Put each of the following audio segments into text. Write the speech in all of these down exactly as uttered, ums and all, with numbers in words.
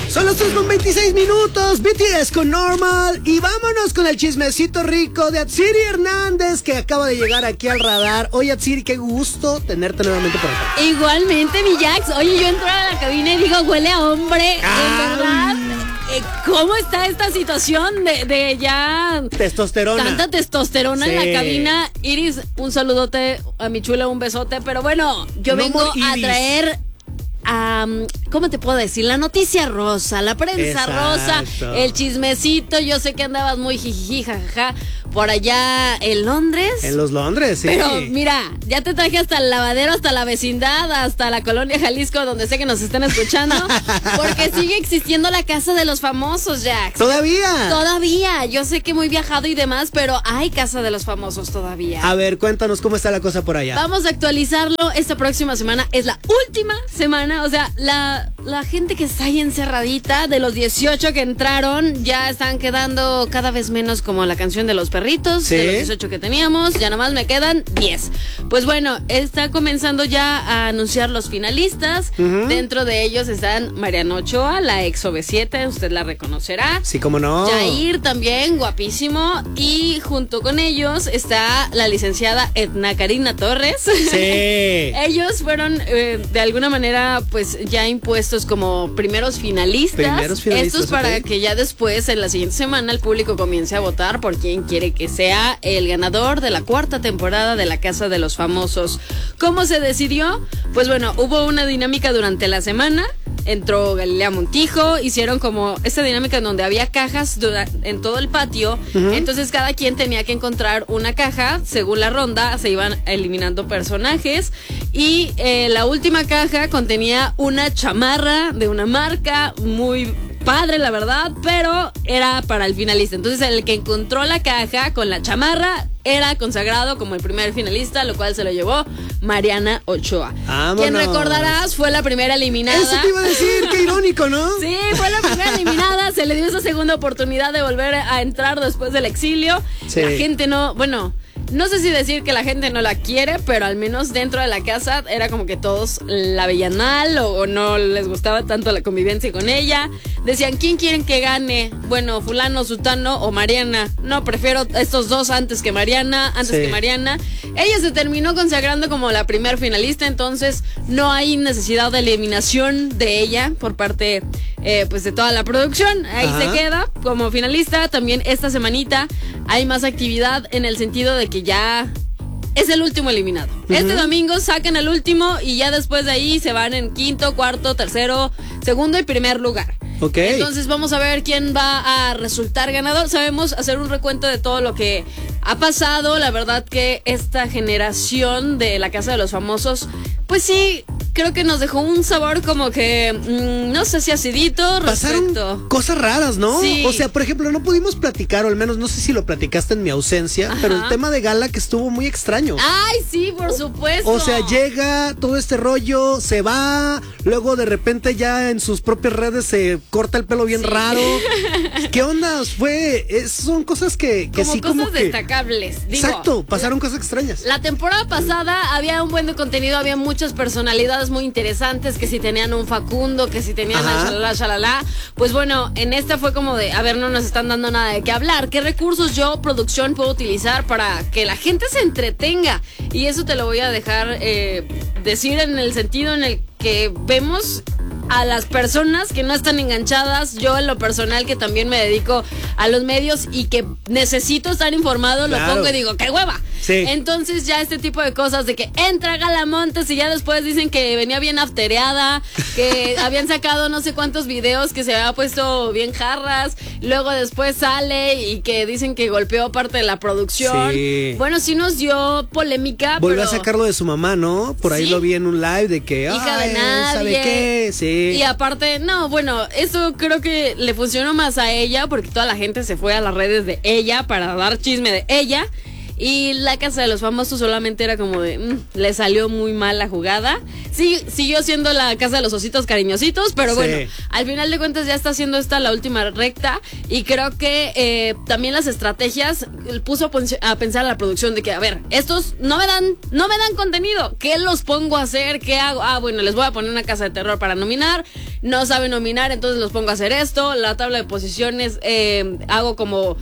Son las tres con veintiséis minutos, B T S con Normal. Y vámonos con el chismecito rico de Atsiri Hernández, que acaba de llegar aquí al radar. Oye, Atsiri, qué gusto tenerte nuevamente por acá. Igualmente, mi Jax. Oye, yo entro a la cabina y digo, huele a hombre. Ah, En verdad, eh, ¿cómo está esta situación de, de ya... Testosterona. Tanta testosterona Sí. en la cabina. Iris, un saludote a mi chula, un besote. Pero bueno, yo No vengo more a Iris. traer... Um, ¿cómo te puedo decir? La noticia rosa, la prensa Exacto. rosa, el chismecito. Yo sé que andabas muy jijiji, jajaja, por allá en Londres. En los Londres, sí. Pero mira, ya te traje hasta el lavadero, hasta la vecindad, hasta la colonia Jalisco, donde sé que nos están escuchando, porque sigue existiendo la casa de los famosos, Jax. ¿Todavía? Todavía, yo sé que muy viajado y demás, pero hay casa de los famosos todavía. A ver, cuéntanos cómo está la cosa por allá. Vamos a actualizarlo esta próxima semana. Es la última semana. O sea, la, la gente que está ahí encerradita, de los dieciocho que entraron, ya están quedando cada vez menos, como la canción de los perritos. ¿Sí? De los dieciocho que teníamos, ya nomás me quedan diez. Pues bueno, está comenzando ya a anunciar los finalistas. Uh-huh. Dentro de ellos están Mariana Ochoa, la ex O V siete, usted la reconocerá. Sí, cómo no. Jair también, guapísimo. Y junto con ellos está la licenciada Edna Karina Torres. Sí. Ellos fueron eh, de alguna manera pues ya impuestos como primeros finalistas. Primeros finalistas, Esto es para ok. que ya después, en la siguiente semana, el público comience a votar por quién quiere que sea el ganador de la cuarta temporada de La Casa de los Famosos. ¿Cómo se decidió? Pues bueno, hubo una dinámica durante la semana. Entró Galilea Montijo, hicieron como esta dinámica en donde había cajas dura- en todo el patio. Uh-huh. Entonces cada quien tenía que encontrar una caja. Según la ronda se iban eliminando personajes. Y eh, la última caja contenía una chamarra de una marca muy padre, la verdad, pero era para el finalista. Entonces el que encontró la caja con la chamarra era consagrado como el primer finalista, lo cual se lo llevó Mariana Ochoa. Vámonos. Quien recordarás fue la primera eliminada. Eso te iba a decir, qué irónico, ¿no? Sí, fue la primera eliminada, se le dio esa segunda oportunidad de volver a entrar después del exilio. Sí. La gente no, bueno, no sé si decir que la gente no la quiere, pero al menos dentro de la casa era como que todos la veían mal o, o no les gustaba tanto la convivencia con ella. Decían, ¿quién quieren que gane? Bueno, fulano, sutano o Mariana. No, prefiero estos dos antes que Mariana, antes Sí. que Mariana. Ella se terminó consagrando como la primer finalista, entonces no hay necesidad de eliminación de ella por parte eh, pues de toda la producción. Ahí Ajá. se queda como finalista. También esta semanita hay más actividad en el sentido de que ya es el último eliminado. Uh-huh. Este domingo sacan el último y ya después de ahí se van en quinto, cuarto, tercero, segundo y primer lugar. Ok. Entonces vamos a ver quién va a resultar ganador. Sabemos hacer un recuento de todo lo que ha pasado. La verdad que esta generación de La Casa de los Famosos, pues sí, creo que nos dejó un sabor como que, mmm, no sé si acidito Pasaron respecto. cosas raras, ¿no? Sí. O sea, por ejemplo, no pudimos platicar, o al menos no sé si lo platicaste en mi ausencia, Ajá. pero el tema de Gala que estuvo muy extraño. Ay, sí, por supuesto. O sea, llega todo este rollo, se va, luego de repente ya en sus propias redes se corta el pelo bien Sí. raro. ¿Qué onda? Fue, es- son cosas que, que como sí cosas como que... destacables. Digo, Exacto, pasaron cosas extrañas. la temporada pasada había un buen de contenido, había muchas personalidades muy interesantes, que si tenían un Facundo, que si tenían Ajá. a shalala, shalala. Pues bueno, en esta fue como de, a ver, no nos están dando nada de qué hablar. ¿Qué recursos yo, producción, puedo utilizar para que la gente se entretenga? Y eso te lo voy a dejar eh, decir en el sentido en el que vemos a las personas que no están enganchadas. Yo en lo personal, que también me dedico a los medios y que necesito estar informado, Claro. lo pongo y digo, ¡qué hueva! Sí. Entonces ya este tipo de cosas de que entra Galamontes y ya después dicen que venía bien aftereada, que habían sacado no sé cuántos videos, que se había puesto bien jarras, luego después sale y que dicen que golpeó parte de la producción. Sí. Bueno, sí nos dio polémica, Volvió pero... a sacarlo de su mamá, ¿no? Por ahí Sí. lo vi en un live de que... Hija de "Ay, nadie". ¿sabe qué? Sí. Y aparte, no, bueno, eso creo que le funcionó más a ella porque toda la gente se fue a las redes de ella para dar chisme de ella. Y la Casa de los Famosos solamente era como de, mmm, le salió muy mal la jugada. Sí, siguió siendo la Casa de los Ositos Cariñositos, pero Sí. bueno, al final de cuentas ya está haciendo esta la última recta. Y creo que eh, también las estrategias puso a, pens- a pensar a la producción de que, a ver, estos no me dan, no me dan contenido. ¿Qué los pongo a hacer? ¿Qué hago? Ah, bueno, les voy a poner una casa de terror para nominar. No saben nominar, entonces los pongo a hacer esto. La tabla de posiciones eh, hago como...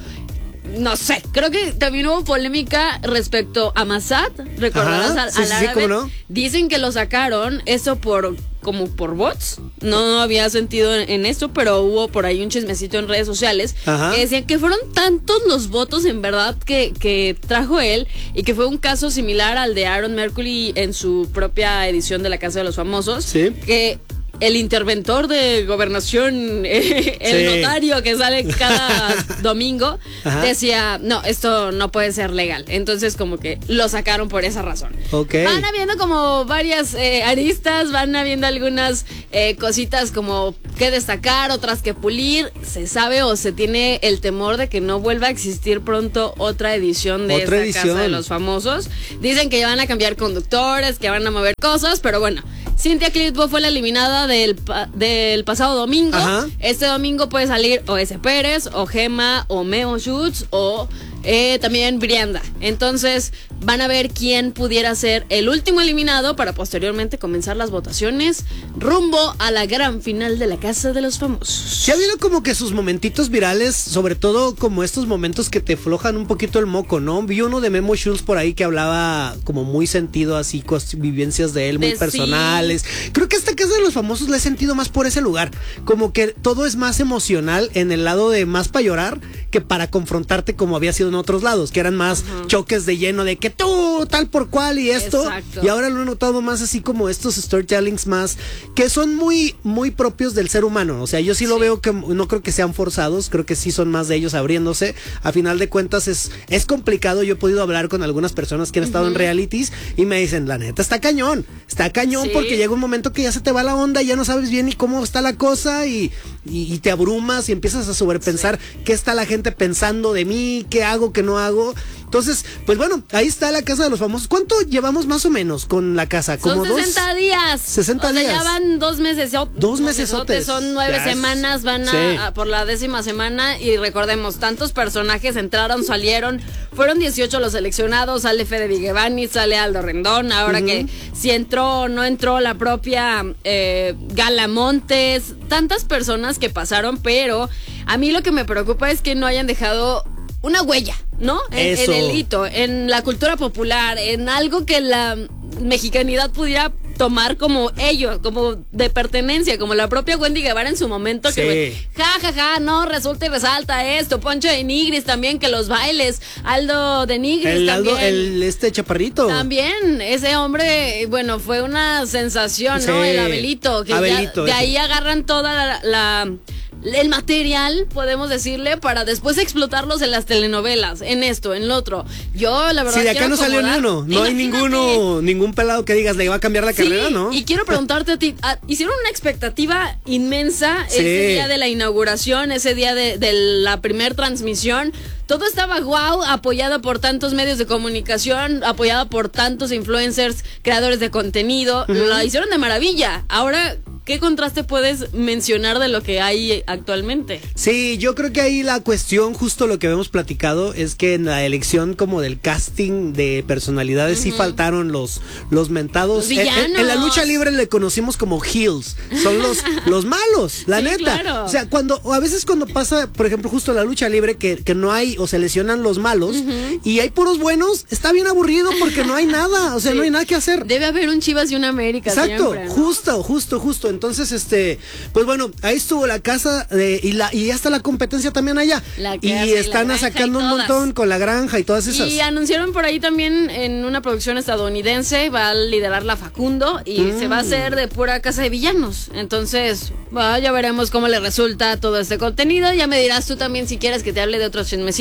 No sé, creo que también hubo polémica respecto a Massad, recordarás Ajá, al, sí, al sí, sí, árabe. ¿cómo no? Dicen que lo sacaron, eso por como por bots, no, no había sentido en, en esto, pero hubo por ahí un chismecito en redes sociales Ajá. que decían que fueron tantos los votos en verdad que, que trajo él y que fue un caso similar al de Aaron Mercury en su propia edición de La Casa de los Famosos, Sí. que el interventor de gobernación, eh, el Sí. notario que sale cada domingo, Ajá. decía, no, esto no puede ser legal. Entonces como que lo sacaron por esa razón. Ok. Van habiendo como varias eh, aristas, van habiendo algunas eh, cositas como que destacar, otras que pulir. Se sabe o se tiene el temor de que no vuelva a existir pronto otra edición de Otra esta edición. Casa de los Famosos. Dicen que ya van a cambiar conductores, que van a mover cosas, pero bueno. Cynthia Clitbo fue la eliminada del, pa- del pasado domingo. Ajá. Este domingo puede salir o S. Pérez, o Gema, o Meo Schutz, o eh, también Brianda. Entonces van a ver quién pudiera ser el último eliminado para posteriormente comenzar las votaciones rumbo a la gran final de la Casa de los Famosos. Sí ha habido como que sus momentitos virales, sobre todo como estos momentos que te flojan un poquito el moco, ¿no? Vi uno de Memo Schultz por ahí que hablaba como muy sentido, así, cos- vivencias de él muy De sí. personales. Creo que esta Casa de los Famosos la he sentido más por ese lugar, como que todo es más emocional en el lado de más para llorar que para confrontarte como había sido en otros lados, que eran más Ajá. choques de lleno de que tú, tal por cual y esto. Exacto. Y ahora lo he notado más así como estos storytellings más que son muy muy propios del ser humano. O sea, yo sí lo Sí. veo que no creo que sean forzados, creo que sí son más de ellos abriéndose. A final de cuentas es es complicado. Yo he podido hablar con algunas personas que han estado en realities y me dicen, la neta está cañón, está cañón Sí. porque llega un momento que ya se te va la onda y ya no sabes bien ni cómo está la cosa y, y, y te abrumas y empiezas a sobrepensar qué está la gente pensando de mí, qué hago, qué no hago. Entonces, pues bueno, ahí está la Casa de los Famosos. ¿Cuánto llevamos más o menos con la casa? ¿Como Son sesenta dos? días. sesenta o sea, días. ya van dos meses. Dos mesesotes. Son nueve Ya es- semanas, van a, Sí. a por la décima semana. Y recordemos, tantos personajes entraron, salieron. Fueron dieciocho los seleccionados. Sale Fede Vigevani, sale Aldo Rendón. Ahora Ujú. que si entró o no entró la propia eh, Gala Montes. Tantas personas que pasaron, pero a mí lo que me preocupa es que no hayan dejado una huella, ¿no? En, Eso. en el hito, en la cultura popular, en algo que la mexicanidad pudiera tomar como ello, como de pertenencia, como la propia Wendy Guevara en su momento, que Sí. ja, ja, ja, no, resulta y resalta esto, Poncho de Nigris también, que los bailes, Aldo de Nigris El, Aldo, también. el este chaparrito. También, ese hombre, bueno, fue una sensación, ¿no? Sí. El Abelito, que ya Abelito, de ese. ahí agarran toda la, la- el material, podemos decirle, para después explotarlos en las telenovelas, en esto, en lo otro. Yo, la verdad, Sí, de acá quiero no salió ni acomodar- uno. No hay Imagínate. ninguno, ningún pelado que digas le va a cambiar la Sí, carrera, ¿no? y quiero preguntarte a ti, ah, hicieron una expectativa inmensa Sí. ese día de la inauguración, ese día de, de la primer transmisión. Todo estaba guau, apoyado por tantos medios de comunicación, apoyado por tantos influencers, creadores de contenido. Lo hicieron de maravilla. Ahora, ¿qué contraste puedes mencionar de lo que hay actualmente? Sí, yo creo que ahí la cuestión, justo lo que habíamos platicado, es que en la elección como del casting de personalidades sí faltaron los, los mentados. Los En- en, en la villanos. lucha libre le conocimos como heels. Son los, los malos, la Sí, neta. claro. O sea, cuando, o a veces cuando pasa, por ejemplo, justo la lucha libre, que, que no hay, o se lesionan los malos, y hay puros buenos, está bien aburrido porque no hay nada. O sea, Sí. no hay nada que hacer. Debe haber un Chivas y un América. Exacto, siempre, ¿no? justo, justo, justo. Entonces, este, pues bueno, ahí estuvo la casa de, y la y ya está la competencia también allá. La y casa y la están granja sacando y un todas. montón con la granja y todas esas. Y anunciaron por ahí también en una producción estadounidense, va a liderar la Facundo y Mm. se va a hacer de pura casa de villanos. Entonces, bueno, ya veremos cómo le resulta todo este contenido. Ya me dirás tú también si quieres que te hable de otros chismecitos.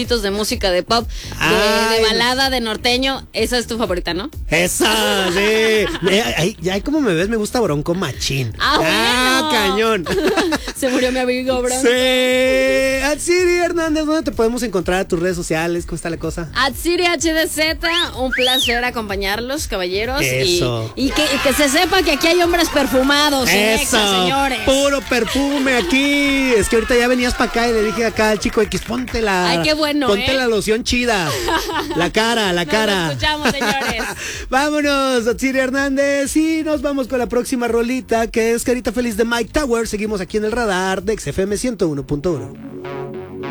éxitos de música de pop, de, de balada, de norteño. Esa es tu favorita, ¿no? Esa, sí. Eh, ahí, ya como me ves, me gusta Bronco machín. Ah, ah bueno. cañón. Se murió mi amigo Bronco. Sí. Atsiri Hernández, ¿dónde te podemos encontrar? A tus redes sociales, ¿cómo está la cosa? Atsiri H D Z, un placer acompañarlos, caballeros. Eso. Y, y, que, y que se sepa que aquí hay hombres perfumados. Eso. Exa, señores. Puro perfume aquí. Es que ahorita ya venías para acá y le dije acá al chico X, ponte la. Ay, qué bueno, Ponte ¿eh? la loción chida. La cara, la Nos cara. escuchamos, señores. Vámonos, Atsiri Hernández. Y nos vamos con la próxima rolita, que es Carita Feliz de Mike Tower. Seguimos aquí en el radar de X F M ciento uno punto uno.